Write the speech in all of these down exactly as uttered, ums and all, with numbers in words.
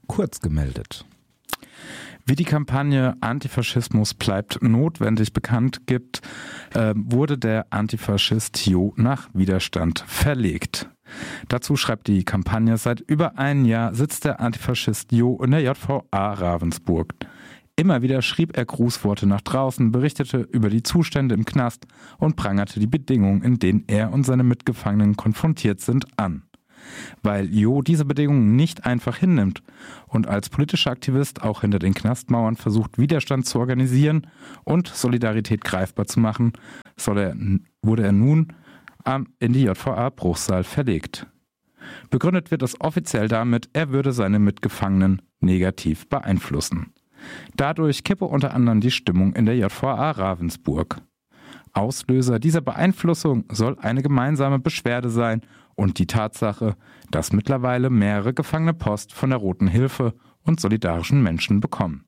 kurz gemeldet. Wie die Kampagne Antifaschismus bleibt notwendig bekannt gibt, äh, wurde der Antifaschist Jo nach Widerstand verlegt. Dazu schreibt die Kampagne: Seit über einem Jahr sitzt der Antifaschist Jo in der J V A Ravensburg. Immer wieder schrieb er Grußworte nach draußen, berichtete über die Zustände im Knast und prangerte die Bedingungen, in denen er und seine Mitgefangenen konfrontiert sind, an. Weil Jo diese Bedingungen nicht einfach hinnimmt und als politischer Aktivist auch hinter den Knastmauern versucht, Widerstand zu organisieren und Solidarität greifbar zu machen, soll er, wurde er nun in die J V A Bruchsal verlegt. Begründet wird es offiziell damit, er würde seine Mitgefangenen negativ beeinflussen. Dadurch kippe unter anderem die Stimmung in der J V A Ravensburg. Auslöser dieser Beeinflussung soll eine gemeinsame Beschwerde sein und die Tatsache, dass mittlerweile mehrere Gefangene Post von der Roten Hilfe und solidarischen Menschen bekommen.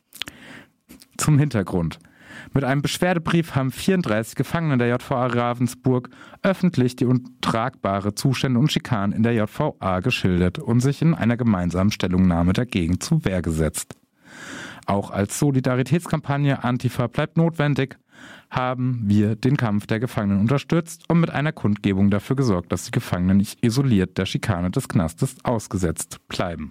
Zum Hintergrund: Mit einem Beschwerdebrief haben vierunddreißig Gefangene der J V A Ravensburg öffentlich die untragbare Zustände und Schikanen in der J V A geschildert und sich in einer gemeinsamen Stellungnahme dagegen zur Wehr gesetzt. Auch als Solidaritätskampagne Antifa bleibt notwendig haben wir den Kampf der Gefangenen unterstützt und mit einer Kundgebung dafür gesorgt, dass die Gefangenen nicht isoliert der Schikane des Knastes ausgesetzt bleiben.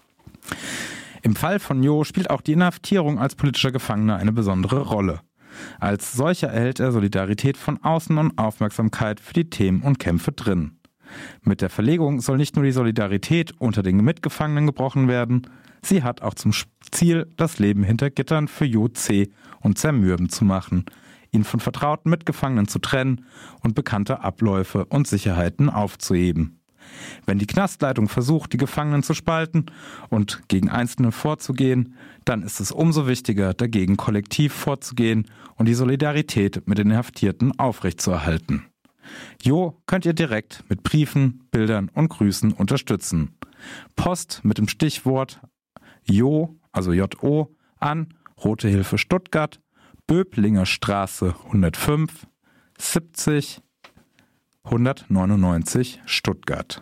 Im Fall von Jo spielt auch die Inhaftierung als politischer Gefangener eine besondere Rolle. Als solcher erhält er Solidarität von außen und Aufmerksamkeit für die Themen und Kämpfe drin. Mit der Verlegung soll nicht nur die Solidarität unter den Mitgefangenen gebrochen werden, sie hat auch zum Ziel, das Leben hinter Gittern für Jo zäh und zermürbend zu machen, ihn von vertrauten Mitgefangenen zu trennen und bekannte Abläufe und Sicherheiten aufzuheben. Wenn die Knastleitung versucht, die Gefangenen zu spalten und gegen Einzelne vorzugehen, dann ist es umso wichtiger, dagegen kollektiv vorzugehen und die Solidarität mit den Inhaftierten aufrechtzuerhalten. Jo könnt ihr direkt mit Briefen, Bildern und Grüßen unterstützen. Post mit dem Stichwort Jo, also J O, an Rote Hilfe Stuttgart, Böblinger Straße hundertfünf, siebzig, hundertneunundneunzig Stuttgart.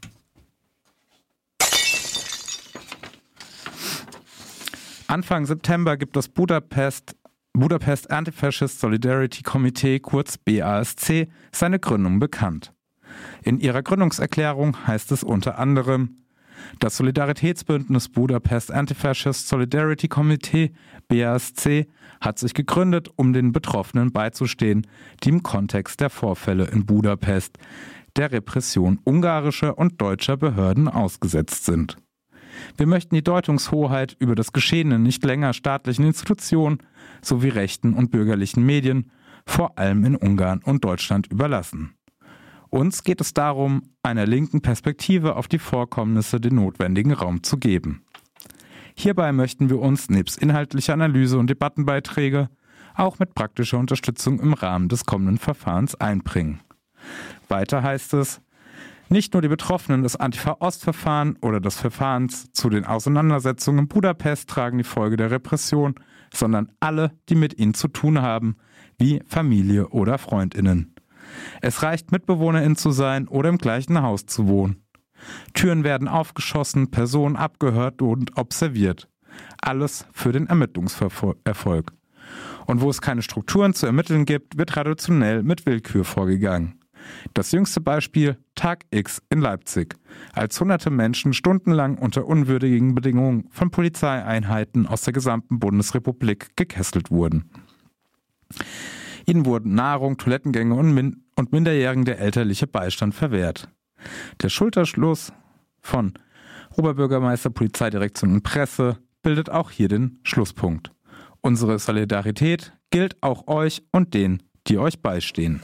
Anfang September gibt das Budapest, Budapest Anti-Fascist Solidarity Committee, kurz B A S C, seine Gründung bekannt. In ihrer Gründungserklärung heißt es unter anderem: Das Solidaritätsbündnis Budapest Anti-Fascist Solidarity Committee, B A S C, hat sich gegründet, um den Betroffenen beizustehen, die im Kontext der Vorfälle in Budapest der Repression ungarischer und deutscher Behörden ausgesetzt sind. Wir möchten die Deutungshoheit über das Geschehene nicht länger staatlichen Institutionen sowie rechten und bürgerlichen Medien, vor allem in Ungarn und Deutschland, überlassen. Uns geht es darum, einer linken Perspektive auf die Vorkommnisse den notwendigen Raum zu geben. Hierbei möchten wir uns nebst inhaltlicher Analyse und Debattenbeiträge auch mit praktischer Unterstützung im Rahmen des kommenden Verfahrens einbringen. Weiter heißt es: Nicht nur die Betroffenen des Antifa-Ost-Verfahrens oder des Verfahrens zu den Auseinandersetzungen in Budapest tragen die Folge der Repression, sondern alle, die mit ihnen zu tun haben, wie Familie oder FreundInnen. Es reicht, MitbewohnerInnen zu sein oder im gleichen Haus zu wohnen. Türen werden aufgeschossen, Personen abgehört und observiert. Alles für den Ermittlungserfolg. Und wo es keine Strukturen zu ermitteln gibt, wird traditionell mit Willkür vorgegangen. Das jüngste Beispiel: Tag X in Leipzig, als hunderte Menschen stundenlang unter unwürdigen Bedingungen von Polizeieinheiten aus der gesamten Bundesrepublik gekesselt wurden. Ihnen wurden Nahrung, Toilettengänge und, Min- und Minderjährigen der elterliche Beistand verwehrt. Der Schulterschluss von Oberbürgermeister, Polizeidirektion und Presse bildet auch hier den Schlusspunkt. Unsere Solidarität gilt auch euch und denen, die euch beistehen.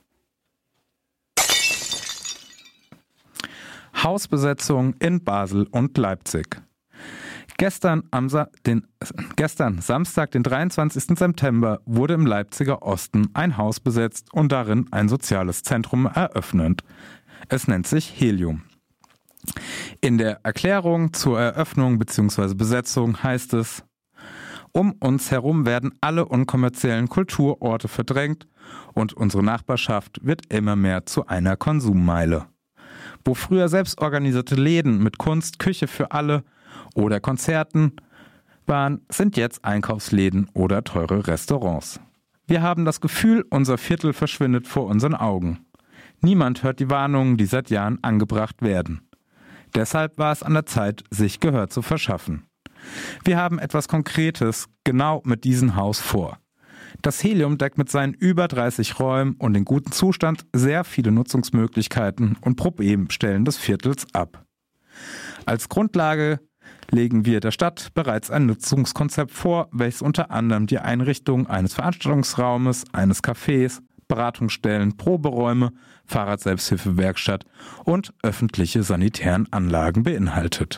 Hausbesetzung in Basel und Leipzig. Gestern, am Sa- den, gestern, Samstag, den dreiundzwanzigsten September, wurde im Leipziger Osten ein Haus besetzt und darin ein soziales Zentrum eröffnet. Es nennt sich Helium. In der Erklärung zur Eröffnung bzw. Besetzung heißt es: Um uns herum werden alle unkommerziellen Kulturorte verdrängt und unsere Nachbarschaft wird immer mehr zu einer Konsummeile. Wo früher selbstorganisierte Läden mit Kunst, Küche für alle oder Konzerten waren, sind jetzt Einkaufsläden oder teure Restaurants. Wir haben das Gefühl, unser Viertel verschwindet vor unseren Augen. Niemand hört die Warnungen, die seit Jahren angebracht werden. Deshalb war es an der Zeit, sich Gehör zu verschaffen. Wir haben etwas Konkretes genau mit diesem Haus vor. Das Helium deckt mit seinen über dreißig Räumen und in gutem Zustand sehr viele Nutzungsmöglichkeiten und Problemstellen des Viertels ab. Als Grundlage legen wir der Stadt bereits ein Nutzungskonzept vor, welches unter anderem die Einrichtung eines Veranstaltungsraumes, eines Cafés, Beratungsstellen, Proberäume, Fahrradselbsthilfewerkstatt und öffentliche sanitären Anlagen beinhaltet.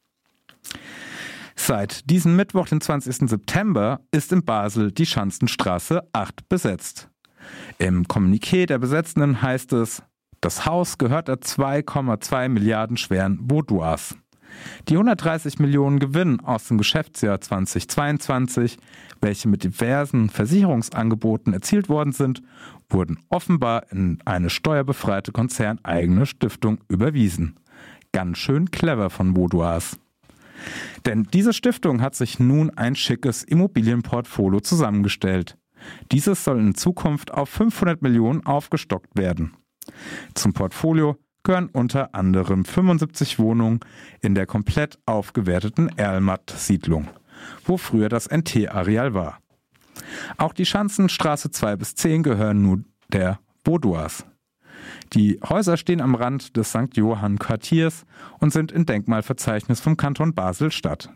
Seit diesem Mittwoch, den zwanzigsten September, ist in Basel die Schanzenstraße acht besetzt. Im Kommuniqué der Besetzenden heißt es, das Haus gehört der zwei Komma zwei Milliarden schweren Vaudoise. Die hundertdreißig Millionen Gewinn aus dem Geschäftsjahr zweitausendzweiundzwanzig, welche mit diversen Versicherungsangeboten erzielt worden sind, wurden offenbar in eine steuerbefreite konzerneigene Stiftung überwiesen. Ganz schön clever von Vaudoise. Denn diese Stiftung hat sich nun ein schickes Immobilienportfolio zusammengestellt. Dieses soll in Zukunft auf fünfhundert Millionen aufgestockt werden. Zum Portfolio gehören unter anderem fünfundsiebzig Wohnungen in der komplett aufgewerteten Erlmatt-Siedlung, wo früher das N T-Areal war. Auch die Schanzenstraße zwei bis zehn gehören nun der Vaudoise. Die Häuser stehen am Rand des Sankt Johann-Quartiers und sind im Denkmalverzeichnis vom Kanton Basel-Stadt.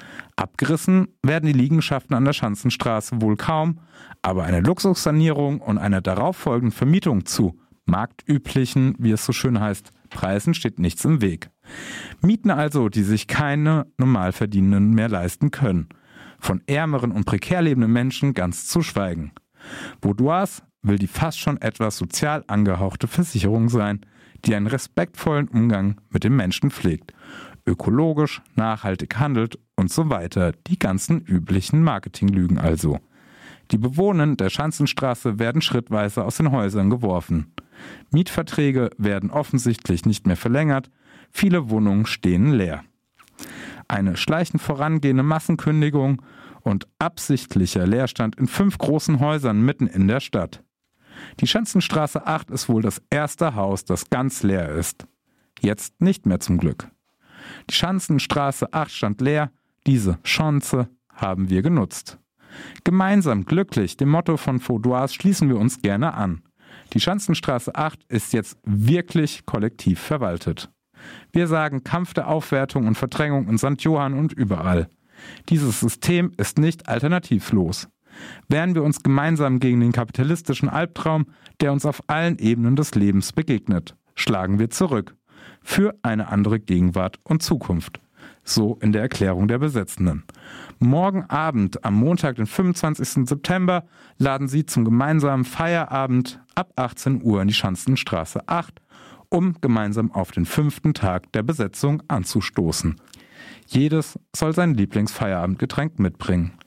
Abgerissen werden die Liegenschaften an der Schanzenstraße wohl kaum, aber eine Luxussanierung und eine darauffolgende Vermietung zu marktüblichen, wie es so schön heißt, Preisen steht nichts im Weg. Mieten also, die sich keine Normalverdienenden mehr leisten können. Von ärmeren und prekär lebenden Menschen ganz zu schweigen. Vaudoise will die fast schon etwas sozial angehauchte Versicherung sein, die einen respektvollen Umgang mit den Menschen pflegt, ökologisch, nachhaltig handelt und so weiter. Die ganzen üblichen Marketinglügen also. Die Bewohner der Schanzenstraße werden schrittweise aus den Häusern geworfen. Mietverträge werden offensichtlich nicht mehr verlängert, viele Wohnungen stehen leer. Eine schleichend vorangehende Massenkündigung und absichtlicher Leerstand in fünf großen Häusern mitten in der Stadt. Die Schanzenstraße acht ist wohl das erste Haus, das ganz leer ist. Jetzt nicht mehr zum Glück. Die Schanzenstraße acht stand leer, diese Chance haben wir genutzt. Gemeinsam glücklich, dem Motto von Vaudoise, schließen wir uns gerne an. Die Schanzenstraße acht ist jetzt wirklich kollektiv verwaltet. Wir sagen Kampf der Aufwertung und Verdrängung in Sankt Johann und überall. Dieses System ist nicht alternativlos. Wehren wir uns gemeinsam gegen den kapitalistischen Albtraum, der uns auf allen Ebenen des Lebens begegnet. Schlagen wir zurück. Für eine andere Gegenwart und Zukunft. So in der Erklärung der Besetzenden. Morgen Abend, am Montag, den fünfundzwanzigsten September, laden sie zum gemeinsamen Feierabend ab achtzehn Uhr in die Schanzenstraße acht, um gemeinsam auf den fünften Tag der Besetzung anzustoßen. Jedes soll sein Lieblingsfeierabendgetränk mitbringen.